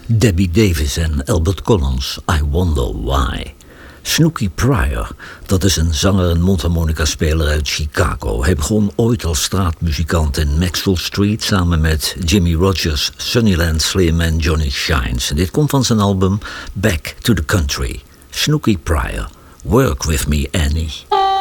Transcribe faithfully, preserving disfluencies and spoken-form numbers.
Debbie Davis en Albert Collins, I Wonder Why. Snooky Pryor, dat is een zanger en mondharmonica-speler uit Chicago. Hij begon ooit als straatmuzikant in Maxwell Street samen met Jimmy Rogers, Sunnyland Slim en Johnny Shines. En dit komt van zijn album Back to the Country. Snooky Pryor, Work With Me Annie.